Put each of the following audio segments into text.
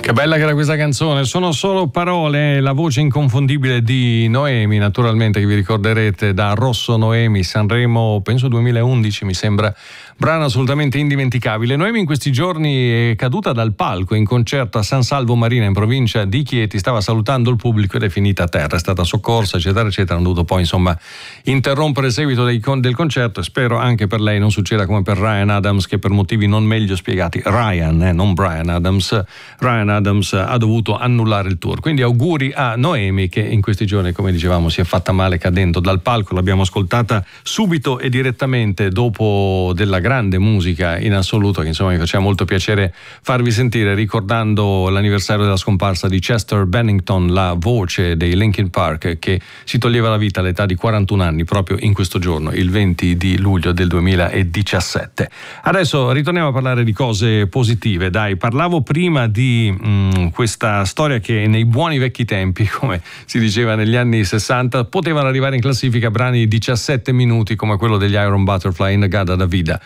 Che bella che era questa canzone, sono solo parole, la voce inconfondibile di Noemi, naturalmente, che vi ricorderete da Rosso Noemi, Sanremo, penso 2011 mi sembra, brano assolutamente indimenticabile. Noemi in questi giorni è caduta dal palco in concerto a San Salvo Marina in provincia di Chieti, stava salutando il pubblico ed è finita a terra, è stata soccorsa eccetera eccetera, hanno dovuto poi insomma interrompere il seguito del concerto e spero anche per lei non succeda come per Ryan Adams, che per motivi non meglio spiegati, non Bryan Adams, Ryan Adams ha dovuto annullare il tour. Quindi auguri a Noemi, che in questi giorni, come dicevamo, si è fatta male cadendo dal palco. L'abbiamo ascoltata subito e direttamente dopo della grande musica in assoluto, che insomma mi faceva molto piacere farvi sentire, ricordando l'anniversario della scomparsa di Chester Bennington, la voce dei Linkin Park, che si toglieva la vita all'età di 41 anni proprio in questo giorno, il 20 di luglio del 2017. Adesso ritorniamo a parlare di cose positive. Dai, parlavo prima di questa storia che nei buoni vecchi tempi, come si diceva negli anni 60, potevano arrivare in classifica brani di 17 minuti come quello degli Iron Butterfly, Negada da Vida.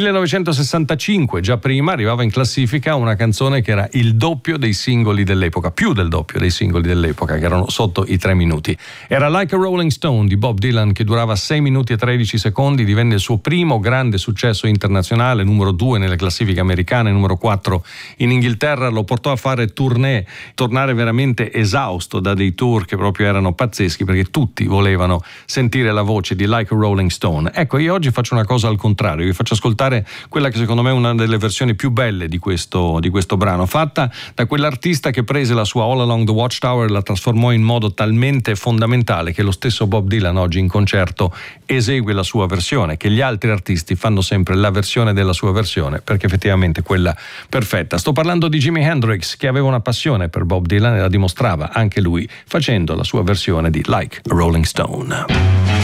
1965, già prima arrivava in classifica una canzone che era il doppio dei singoli dell'epoca, più del doppio dei singoli dell'epoca, che erano sotto i 3 minuti. Era Like a Rolling Stone di Bob Dylan, che durava 6 minuti e 13 secondi, divenne il suo primo grande successo internazionale, numero 2 nelle classifiche americane, numero 4 in Inghilterra, lo portò a fare tournée, tornare veramente esausto da dei tour che proprio erano pazzeschi, perché tutti volevano sentire la voce di Like a Rolling Stone. Ecco, io oggi faccio una cosa al contrario, vi faccio ascoltare quella che secondo me è una delle versioni più belle di questo brano, fatta da quell'artista che prese la sua All Along the Watchtower e la trasformò in modo talmente fondamentale che lo stesso Bob Dylan oggi in concerto esegue la sua versione, che gli altri artisti fanno sempre la versione della sua versione, perché effettivamente è quella perfetta. Sto parlando di Jimi Hendrix, che aveva una passione per Bob Dylan e la dimostrava anche lui facendo la sua versione di Like a Rolling Stone.